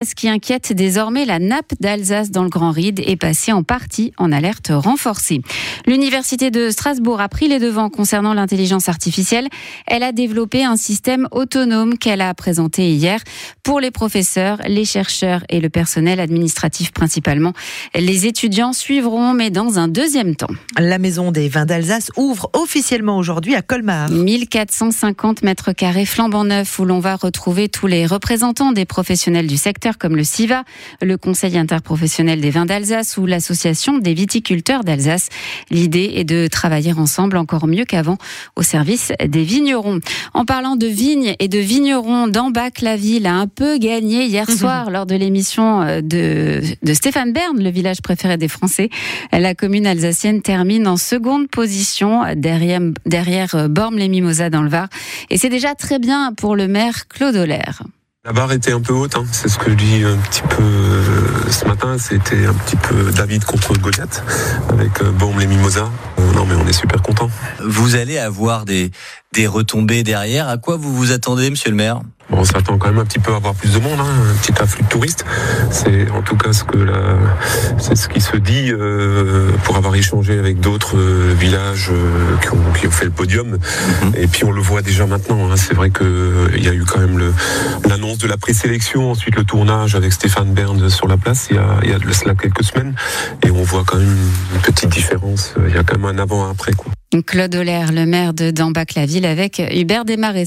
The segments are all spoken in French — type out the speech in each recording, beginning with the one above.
sécheresse qui inquiète désormais la nappe d'Alsace dans le Grand Ride est passée en partie en alerte renforcée. L'Université de Strasbourg a pris les devants concernant l'intelligence artificielle. Elle a développé un système autonome qu'elle a présenté hier pour les professeurs, les chercheurs et le personnel administratif principalement. Les étudiants suivront, mais dans un deuxième temps. La Maison des Vins d'Alsace ouvre officiellement aujourd'hui à Colmar. 1450 mètres carrés flambant neufs où l'on va retrouver tous les représentants des professionnels du secteur comme le CIVA, le Conseil interprofessionnel des vins d'Alsace ou l'Association des viticulteurs d'Alsace. L'idée est de travailler ensemble encore mieux qu'avant au service des vignerons. En parlant de vignes et de vignerons, Dambach-la-Ville a un peu gagné hier soir lors de l'émission de Stéphane Bern, le village préféré des Français. La commune alsacienne termine en seconde position derrière Bormes-les-Mimosas dans le Var. Et c'est déjà très bien pour le maire Claude Oller. La barre était un peu haute, c'est ce que je dis un petit peu ce matin, c'était un petit peu David contre Goliath avec Bormes-les-Mimosas. Non mais on est super contents. Vous allez avoir des retombées derrière. À quoi vous vous attendez, monsieur le maire ? Bon, on s'attend quand même un petit peu à avoir plus de monde, un petit afflux de touristes. C'est en tout cas c'est ce qui se dit pour avoir échangé avec d'autres villages qui ont fait le podium. Et puis on le voit déjà maintenant. C'est vrai qu'il y a eu quand même l'annonce de la présélection, ensuite le tournage avec Stéphane Bern sur la place il y a de cela quelques semaines. Et on voit quand même une petite différence. Il y a quand même un avant et un après, quoi. Claude Oller, le maire de Dambach-la-Ville, avec Hubert Desmarais.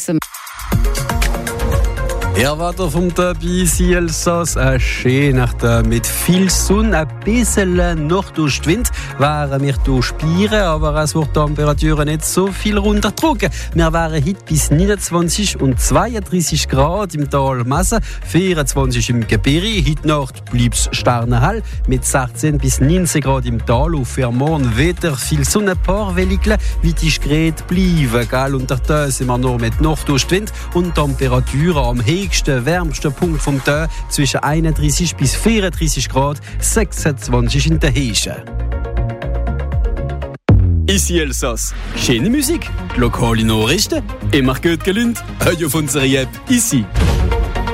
Weiter vom Tapis, hier Elsass, eine schöne Nacht mit viel Sonne, ein bisschen Nordostwind waren wir hier spüren, aber es wird die Temperaturen nicht so viel runterdrücken. Wir waren heute bis 29 und 32 Grad im Tal Massa, 24 im Gebirge, heute Nacht bleibt es sternhell mit 16 bis 19 Grad im Tal und für morgen wieder viel Sonne, ein paar Welligen, wie diskret bleiben, gell? Und da sind wir noch mit Nordostwind und Temperaturen am höchsten, wärmsten Punkt vom Tag zwischen 31 bis 34 Grad, 26 in der Heche. Ici Elsass. Schöne Musik, lokale Nachrichten, immer gut gelaunt, heute auf unserer App, ici.